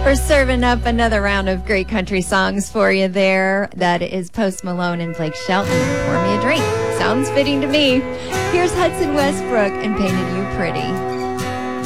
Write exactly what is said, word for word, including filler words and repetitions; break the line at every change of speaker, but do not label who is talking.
We're serving up another round of great country songs for you there. That is Post Malone and Blake Shelton. Pour me a drink. Sounds fitting to me. Here's Hudson Westbrook and Painted You Pretty.